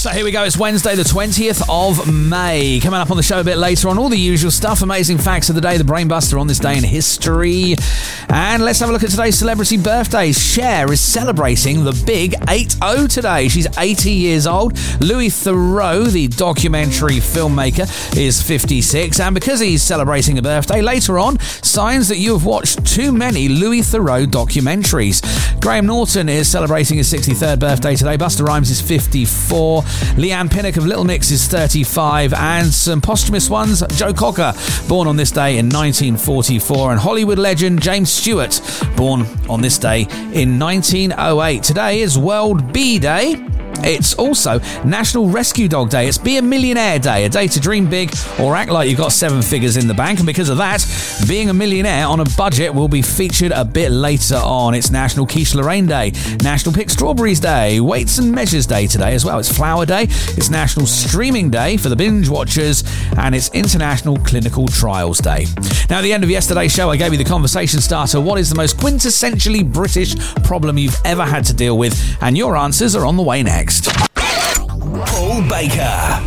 So here we go. It's Wednesday, the 20th of May. Coming up on the show a bit later on, all the usual stuff. Amazing facts of the day, the Brainbuster on this day in history. And let's have a look at today's celebrity birthdays. Cher is celebrating the big 80 today. She's 80 years old. Louis Theroux, the documentary filmmaker, is 56. And because he's celebrating a birthday, later on, signs that you have watched too many Louis Theroux documentaries. Graham Norton is celebrating his 63rd birthday today. Busta Rhymes is 54. Leanne Pinnock of Little Mix is 35. And some posthumous ones, Joe Cocker, born on this day in 1944. And Hollywood legend James Stewart, born on this day in 1908. Today is World Bee Day. It's also National Rescue Dog Day. It's Be a Millionaire Day, a day to dream big or act like you've got 7 figures in the bank. And because of that, being a millionaire on a budget will be featured a bit later on. It's National Quiche Lorraine Day, National Pick Strawberries Day, Weights and Measures Day today as well. It's Flower Day, it's National Streaming Day for the binge watchers, and it's International Clinical Trials Day. Now, at the end of yesterday's show, I gave you the conversation starter. What is the most quintessentially British problem you've ever had to deal with? And your answers are on the way next. Paul Baker.